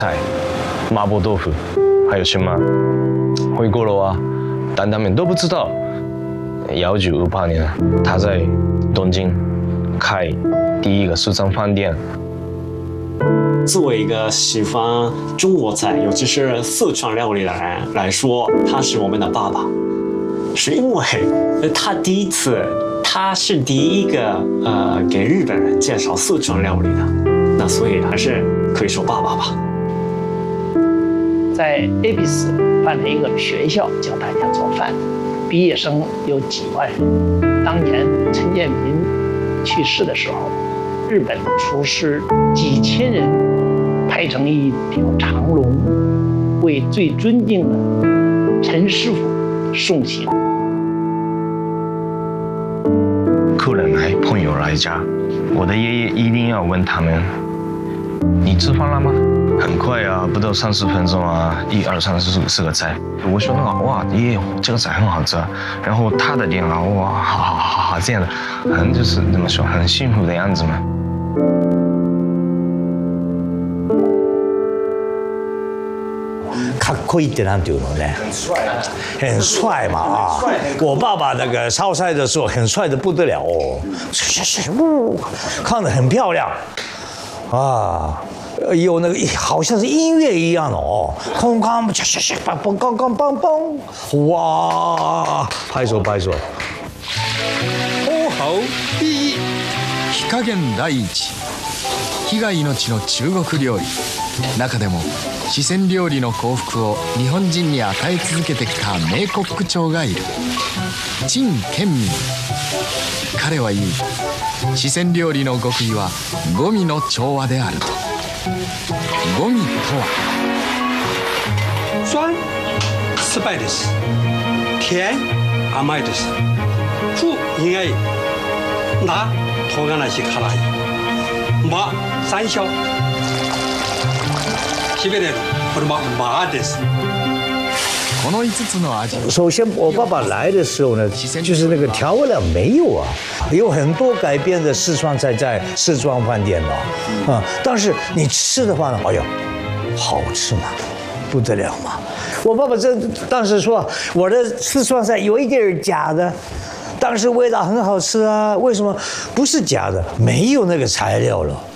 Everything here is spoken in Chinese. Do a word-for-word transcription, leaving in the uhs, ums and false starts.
菜、麻婆豆腐，还有什么回锅肉啊、担担面都不知道。一九五八年，他在东京开第一个四川饭店。 作为一个喜欢中国菜，尤其是四川料理的人来说，他是我们的爸爸，是因为他第一次，他是第一个呃给日本人介绍四川料理的，那所以还是可以说爸爸吧。 在 A B C 办了一个学校，教大家做饭，毕业生有几万人。当年陈建民去世的时候，日本厨师几千人排成一条长龙，为最尊敬的陈师傅送行。 客人来，朋友来家，我的爷爷一定要问他们：“你吃饭了吗？”很快啊，不到三十分钟啊，一二三四四个菜。我说那个哇，爷爷这个菜很好吃。然后他的店啊，哇，好好好好这样的，很就是怎么说，很幸福的样子嘛。 かっこいいってなんていうのね？很帅，很帅嘛啊！我爸爸那个烧菜的时候很帅的不得了哦，是是是，呜，看得很漂亮啊。有那个好像是音乐一样的哦，空空唰唰唰梆梆梆梆梆梆，哇！拍手拍手。 ホウハウいい。火加減第一。火が命の中国料理。中でも四川料理の幸福を日本人に与え続けてきた名コック長がいる。陳建民。彼は言う。四川料理の極意は五味の調和であると。五味とは酸失败的事，甜甘い的事，苦应该辣唐辛辣是辛い，麻山椒，基本的これ麻麻です。 この五つの味。 首先，我爸爸来的时候呢，就是那个调味料没有啊，有很多改编的四川菜在四川饭店了，啊、嗯，但是你吃的话呢，哎呦，好吃嘛，不得了嘛。我爸爸这当时说，我的四川菜有一点假的，但是味道很好吃啊。为什么？不是假的，没有那个材料了。